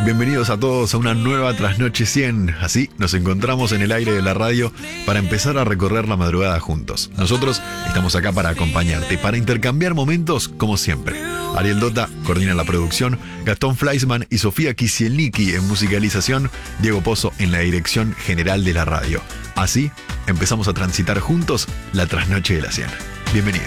Bienvenidos a todos a una nueva Trasnoche 100. Así nos encontramos en el aire de la radio para empezar a recorrer la madrugada juntos. Nosotros estamos acá para acompañarte, para intercambiar momentos como siempre. Ariel Dota coordina la producción, Gastón Fleisman y Sofía Kisielniki en musicalización, Diego Pozo en la dirección general de la radio. Así empezamos a transitar juntos la Trasnoche de la 100. Bienvenidos.